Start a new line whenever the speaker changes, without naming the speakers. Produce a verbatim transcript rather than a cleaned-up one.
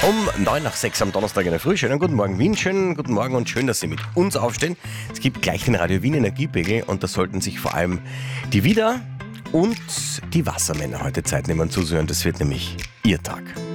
Um neun nach sechs am Donnerstag in der Früh. Schönen guten Morgen Wien, schönen guten Morgen und schön, dass Sie mit uns aufstehen. Es gibt gleich den Radio Wien Energiepegel und da sollten sich vor allem die Widder und die Wassermänner heute Zeit nehmen zuzuhören. Das wird nämlich Ihr Tag.